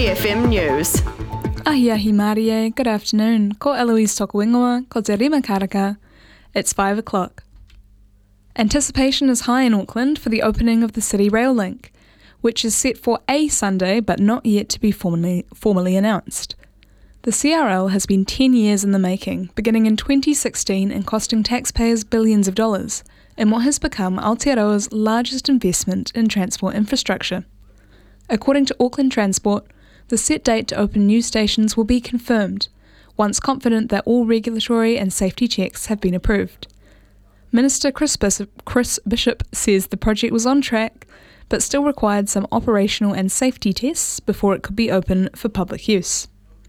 BFM News. Ahiahi Marie, good afternoon. Ko Eloise Tokuingoa, ko Te Rima Karaka. It's 5 o'clock. Anticipation is high in Auckland for the opening of the City Rail Link, which is set for a Sunday but not yet to be formally announced. The CRL has been 10 years in the making, beginning in 2016 and costing taxpayers billions of dollars, in what has become Aotearoa's largest investment in transport infrastructure. According to Auckland Transport, the set date to open new stations will be confirmed, once confident that all regulatory and safety checks have been approved. Minister Chris Bishop says the project was on track, but still required some operational and safety tests before it could be open for public use.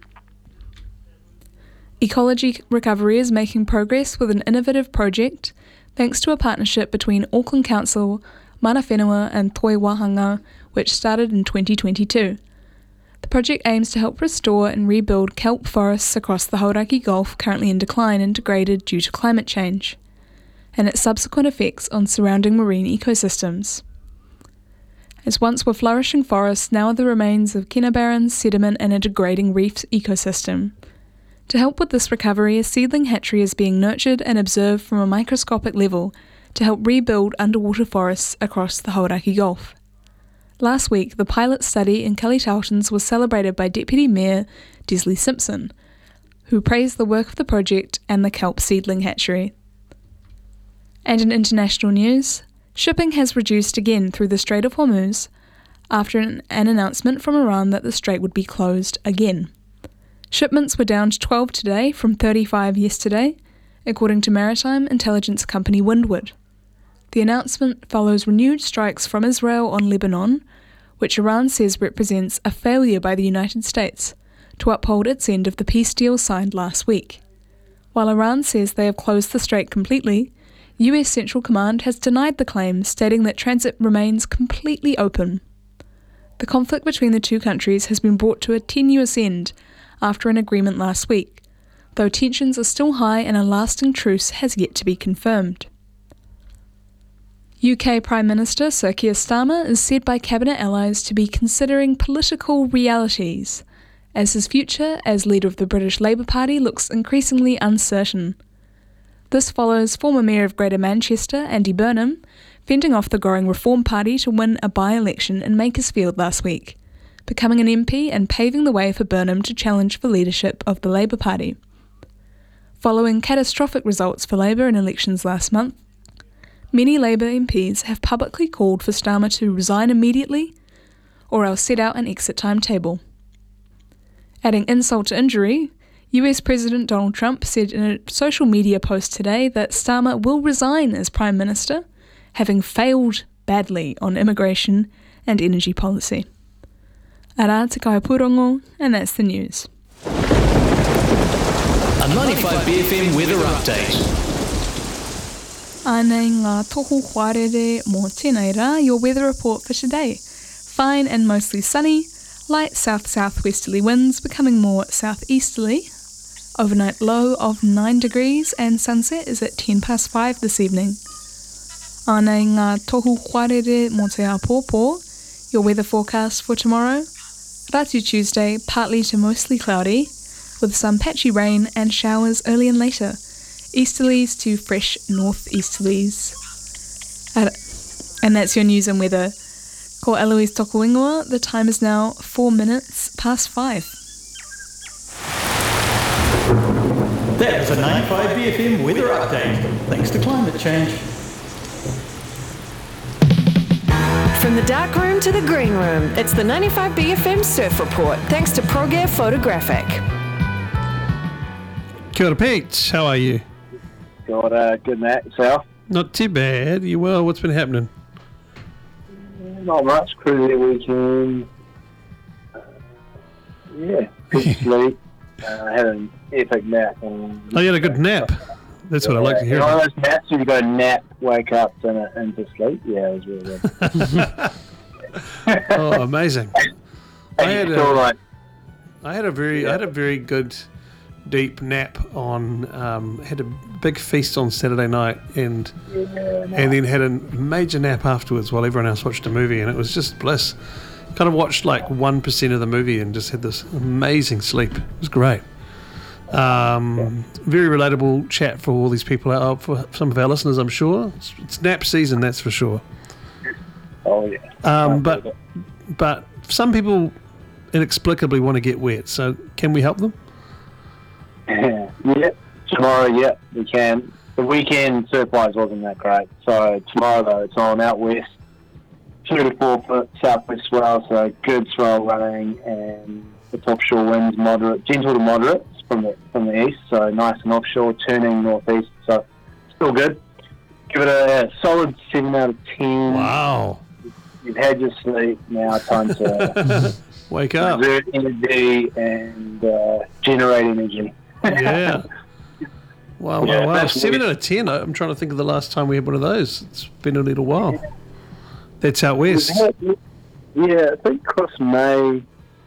Ecology Recovery is making progress with an innovative project thanks to a partnership between Auckland Council, Mana Whenua and Toi Wahanga, which started in 2022. The project aims to help restore and rebuild kelp forests across the Hauraki Gulf currently in decline and degraded due to climate change, and its subsequent effects on surrounding marine ecosystems. As once were flourishing forests, now are the remains of kina barrens, sediment and a degrading reef ecosystem. To help with this recovery, a seedling hatchery is being nurtured and observed from a microscopic level to help rebuild underwater forests across the Hauraki Gulf. Last week, the pilot study in Kelly Tarleton's was celebrated by Deputy Mayor Desley Simpson, who praised the work of the project and the kelp seedling hatchery. And in international news, shipping has reduced again through the Strait of Hormuz after an announcement from Iran that the strait would be closed again. Shipments were down to 12 today from 35 yesterday, according to maritime intelligence company Windward. The announcement follows renewed strikes from Israel on Lebanon, which Iran says represents a failure by the United States to uphold its end of the peace deal signed last week. While Iran says they have closed the strait completely, US Central Command has denied the claim, stating that transit remains completely open. The conflict between the two countries has been brought to a tenuous end after an agreement last week, though tensions are still high and a lasting truce has yet to be confirmed. UK Prime Minister Sir Keir Starmer is said by Cabinet allies to be considering political realities, as his future as leader of the British Labour Party looks increasingly uncertain. This follows former Mayor of Greater Manchester, Andy Burnham, fending off the growing Reform Party to win a by-election in Makersfield last week, becoming an MP and paving the way for Burnham to challenge for leadership of the Labour Party. Following catastrophic results for Labour in elections last month, many Labour MPs have publicly called for Starmer to resign immediately or else set out an exit timetable. Adding insult to injury, US President Donald Trump said in a social media post today that Starmer will resign as Prime Minister, having failed badly on immigration and energy policy. Ara te kaipurongo, and that's the news. A 95 BFM weather update. Anei ngā tohu wharere mō tēnei rā, your weather report for today. Fine and mostly sunny, light south-southwesterly winds becoming more southeasterly. Overnight low of 9 degrees and sunset is at 5:10 this evening. Anei ngā tohu wharere mō te apōpō, your weather forecast for tomorrow. Ratu Tuesday, partly to mostly cloudy, with some patchy rain and showers early and later. Easterlies to fresh northeasterlies. And that's your news and weather. Ko Eloise Tokuingoa, the time is now 5:04. That was a 95 BFM weather update, thanks to climate change. From the dark room to the green room, it's the 95 BFM Surf Report, thanks to ProGear Photographic. Kia ora, Pete. How are you? Good, Matt. Yourself? Not too bad. You well? What's been happening? Not much. Cruisy weekend. Good sleep. I had an epic nap. Oh, you had a good nap. That's what I like to hear. One of those naps where you go nap, wake up, into sleep. Yeah, it was really good. Oh, amazing! I had a very good deep nap on. Had a big feast on Saturday night, and then had a major nap afterwards while everyone else watched a movie, and it was just bliss. Kind of watched like 1% of the movie and just had this amazing sleep. It was great. Very relatable chat for all these people out, for some of our listeners, I'm sure. It's nap season, that's for sure. Oh yeah. But some people inexplicably want to get wet. So can we help them? Yeah. Tomorrow, yeah, we can. The weekend surf-wise wasn't that great. So tomorrow though, it's on out west, 2 to 4 foot southwest swell. So good swell running, and the offshore winds gentle to moderate from the east. So nice and offshore, turning northeast. So still good. Give it a solid 7 out of 10. Wow. You've had your sleep. Now time to wake up, exert energy, and generate energy. Yeah. Wow. 7 weird. out of 10. I'm trying to think of the last time we had one of those. It's been a little while. That's out west. Yeah, I think across early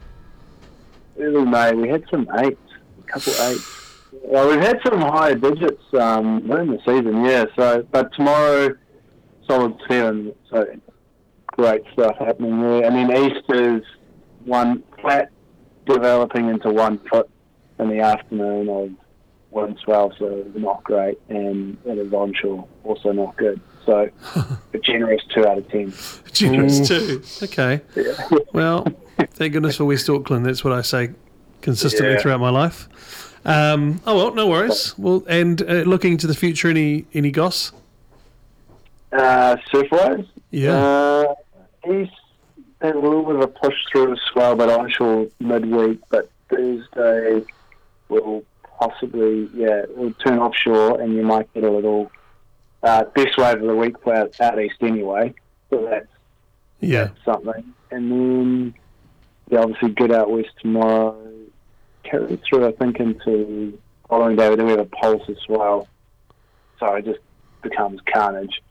May, we had some 8s, a couple 8s. Well, we've had some higher digits in the season, yeah. So, but tomorrow, solid 7. So great stuff happening there. And then east is one flat developing into 1 foot in the afternoon of wind swell, so not great, and it is onshore, also not good. So a generous 2 out of 10. Generous 2. Okay. Yeah. Well, thank goodness for West Auckland. That's what I say consistently throughout my life. No worries. Well, and looking to the future, any goss? Surf-wise? Yeah. East had a little bit of a push through as well, but onshore midweek. But Thursday will possibly, will turn offshore, and you might get a little best wave of the week for out east anyway. So that's something. And then, obviously good out west tomorrow. Carry through, I think, into following day. Then we have a pulse as well. So it just becomes carnage.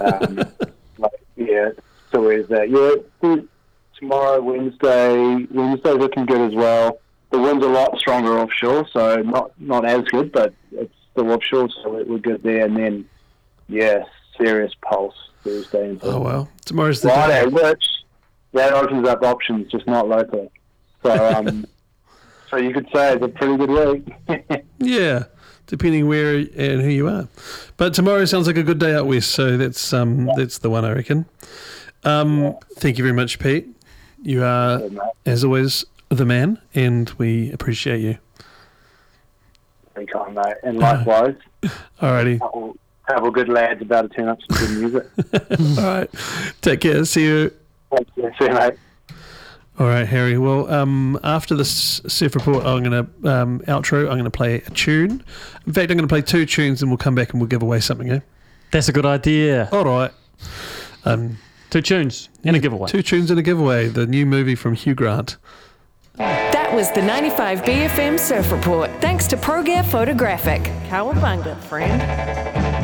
So where's that? Yeah, tomorrow, Wednesday's looking good as well. The wind's a lot stronger offshore, so not as good, but it's still offshore, so we're good there. And then, serious pulse Thursday. Oh, wow. Tomorrow's the Friday, day. which that opens up options, just not locally. So, so you could say it's a pretty good week. Yeah, depending where and who you are. But tomorrow sounds like a good day out west, so that's the one, I reckon. Thank you very much, Pete. You are, as always, the man, and we appreciate you. Very kind, mate. And likewise. Alrighty. Couple good lads about to turn up some good music. All right. Take care. See you. See you, mate. All right, Harry. Well, after this surf report, I'm going to outro. I'm going to play a tune. In fact, I'm going to play 2 tunes, and we'll come back and we'll give away something. Eh? That's a good idea. All right. 2 tunes and a giveaway. 2 tunes and a giveaway. The new movie from Hugh Grant. That was the 95 BFM Surf Report. Thanks to ProGear Photographic. Cowabunga, friend.